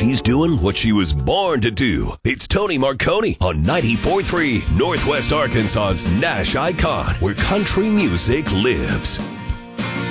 she's doing what she was born to do. It's Tony Marconi on 94.3 Northwest Arkansas's Nash Icon, where country music lives.